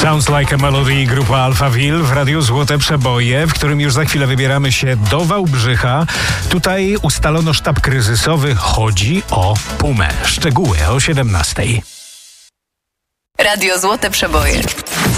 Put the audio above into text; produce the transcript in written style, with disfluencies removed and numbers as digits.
Sounds Like a Melody, grupa Alphaville w Radiu Złote Przeboje, w którym już za chwilę wybieramy się do Wałbrzycha. Tutaj ustalono sztab kryzysowy. Chodzi o Pumę. Szczegóły o 17:00. Radio Złote Przeboje.